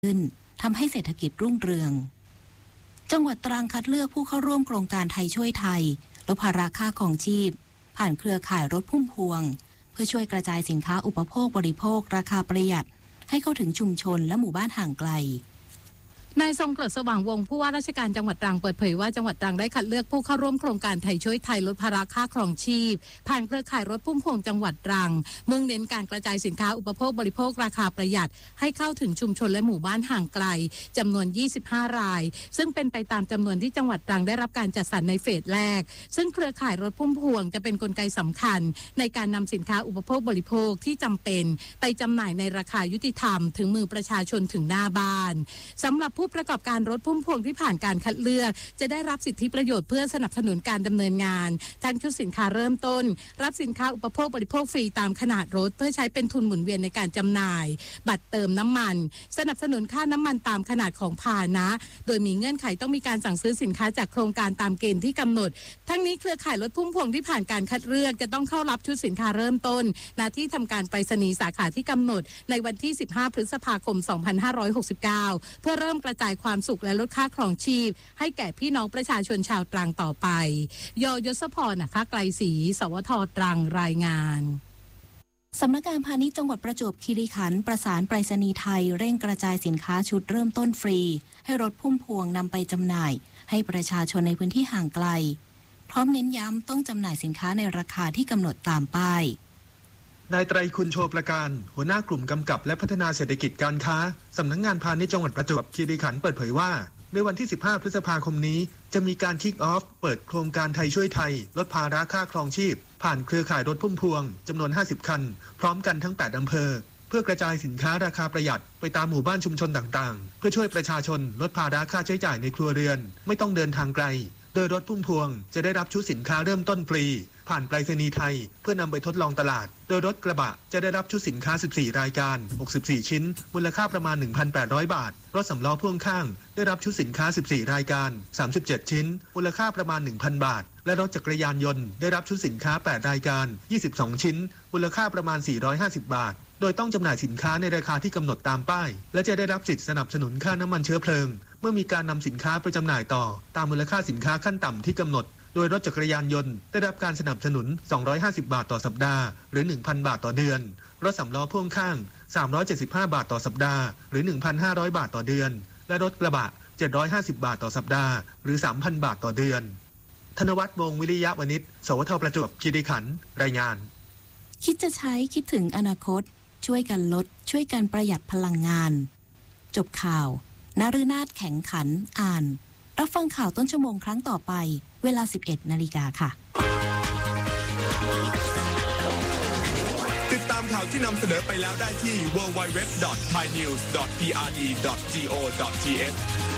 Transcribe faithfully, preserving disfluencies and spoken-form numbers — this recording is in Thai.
ขึ้นทำให้เศรษฐกิจรุ่งเรืองจังหวัดตรังคัดเลือกผู้เข้าร่วมโครงการไทยช่วยไทยลดภาระค่าครองชีพผ่านเครือข่ายรถพุ่มพวงเพื่อช่วยกระจายสินค้าอุปโภคบริโภคราคาประหยัดให้เข้าถึงชุมชนและหมู่บ้านห่างไกลนายทรงเกิดสว่างวงศ์ผู้ว่าราชการจังหวัดตรังเปิดเผยว่าจังหวัดตรังได้คัดเลือกผู้เข้าร่วมโครงการไทยช่วยไทยลดภาระค่าครองชีพผ่านเครือข่ายรถพุ่มพวงจังหวัดตรังมุ่งเน้นการกระจายสินค้าอุปโภคบริโภคราคาประหยัดให้เข้าถึงชุมชนและหมู่บ้านห่างไกลจำนวนยี่สิบห้ารายซึ่งเป็นไปตามจำนวนที่จังหวัดตรังได้รับการจัดสรรในเฟสแรกซึ่งเครือข่ายรถพุ่มพวงจะเป็นกลไกสำคัญในการนำสินค้าอุปโภคบริโภคที่จำเป็นไปจำหน่ายในราคายุติธรรมถึงมือประชาชนถึงหน้าบ้านสำหรับผู้ประกอบการรถพุ่มพวงที่ผ่านการคัดเลือกจะได้รับสิทธิประโยชน์เพื่อสนับสนุนการดำเนินงานทั้งชุดสินค้าเริ่มต้นรับสินค้าอุปโภคบริโภคฟรีตามขนาดรถเพื่อใช้เป็นทุนหมุนเวียนในการจำหน่ายบัตรเติมน้ำมันสนับสนุนค่าน้ำมันตามขนาดของพาหนะโดยมีเงื่อนไขต้องมีการสั่งซื้อสินค้าจากโครงการตามเกณฑ์ที่กำหนดทั้งนี้เครือข่ายรถพุ่มพวงที่ผ่านการคัดเลือกจะต้องเข้ารับชุดสินค้าเริ่มต้นณที่ทำการไปรษณีย์สาขาที่กำหนดในวันที่สิบห้าพฤษภาคมสองพันห้าร้อยหกสิบเก้าเพื่อเริ่มกระจายความสุขและลดค่าครองชีพให้แก่พี่น้องประชาชนชาวตรังต่อไปยยศพรนะคะไกลศรีสวทตรังรายงานสำนักงานพาณิชย์จังหวัดประจวบคีรีขันธ์ประสานไปรษณีย์ไทยเร่งกระจายสินค้าชุดเริ่มต้นฟรีให้รถพุ่มพวงนำไปจำหน่ายให้ประชาชนในพื้นที่ห่างไกลพร้อมเน้นย้ำต้องจำหน่ายสินค้าในราคาที่กำหนดตามป้ายนายไตรคุณโชประการหัวหน้ากลุ่มกำกับและพัฒนาเศรษฐกิจการค้าสำนักงานพาณิชย์จังหวัดประจวบคีรีขันธ์เปิดเผยว่าในวันที่สิบห้าพฤษภาคมนี้จะมีการคิกออฟเปิดโครงการไทยช่วยไทยลดภาระค่าครองชีพผ่านเครือข่ายรถพุ่มพวงจำนวนห้าสิบคันพร้อมกันทั้งแปดอำเภอเพื่อกระจายสินค้าราคาประหยัดไปตามหมู่บ้านชุมชนต่างๆเพื่อช่วยประชาชนลดภาระค่าใช้จ่ายในครัวเรือนไม่ต้องเดินทางไกลโดยรถพุ่มพวงจะได้รับชุดสินค้าเริ่มต้นฟรีผ่านไปรษณีย์ไทยเพื่อนำไปทดลองตลาดโดยรถกระบะจะได้รับชุดสินค้าสิบสี่รายการหกสิบสี่ชิ้นมูลค่าประมาณ หนึ่งพันแปดร้อย บาทรถสำล้อพ่วงข้างได้รับชุดสินค้าสิบสี่รายการสามสิบเจ็ดชิ้นมูลค่าประมาณ หนึ่งพัน บาทและรถจักรยานยนต์ได้รับชุดสินค้าแปดรายการยี่สิบสองชิ้นมูลค่าประมาณสี่ร้อยห้าสิบบาทโดยต้องจำหน่ายสินค้าในราคาที่กำหนดตามป้ายและจะได้รับสิทธิสนับสนุนค่าน้ำมันเชื้อเพลิงเมื่อมีการนำสินค้าไปจำหน่ายต่อตามมูลค่าสินค้าขั้นต่ำที่กำหนดโดยรถจักรยานยนต์ได้รับการสนับสนุนสองร้อยห้าสิบบาทต่อสัปดาห์หรือ หนึ่งพัน บาทต่อเดือนรถสำล้อพ่วงข้างสามร้อยเจ็ดสิบห้าบาทต่อสัปดาห์หรือ หนึ่งพันห้าร้อย บาทต่อเดือนและรถกระบะเจ็ดร้อยห้าสิบบาทต่อสัปดาห์หรือ สามพัน บาทต่อเดือนธนวัฒน์วงศ์วิริยะวณิชสวทประจวบคีรีขันธ์รายงานคิดจะใช้คิดถึงอนาคตช่วยกันลดช่วยกันประหยัดพลังงานจบข่าวนฤนาถแข็งขันอ่านรับฟังข่าวต้นชั่วโมงครั้งต่อไปเวลา สิบเอ็ดนาฬิกาค่ะติดตามข่าวที่นำเสนอไปแล้วได้ที่ ดับเบิลยู ดับเบิลยู ดับเบิลยู ดอท ไทยนิวส์ ดอท พี อาร์ ดี ดอท โก ดอท ที เอช